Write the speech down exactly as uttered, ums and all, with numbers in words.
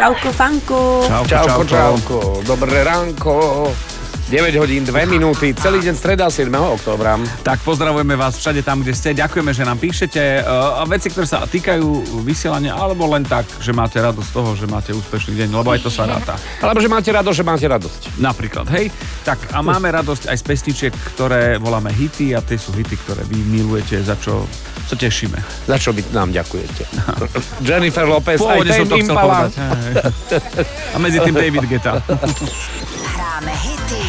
Čauko, fanko. Čauko, čauko, čauko. Dobré ránko. deväť hodín, dve minúty, celý deň streda siedmeho októbra. Tak pozdravujeme vás všade tam, kde ste. Ďakujeme, že nám píšete uh, veci, ktoré sa týkajú vysielania, alebo len tak, že máte radosť z toho, že máte úspešný deň, lebo aj to sa ráta. Alebo že máte radosť, že máte radosť. Napríklad, hej. Tak a máme radosť aj z pesničiek, ktoré voláme hity a tie sú hity, ktoré vy milujete, za čo sa tešíme. Za čo vy nám ďakujete. Jennifer Lopez, aj Pôvodne som Tame to chcel Impala. povedať. hej. A medzi tým David Guetta. Hráme hity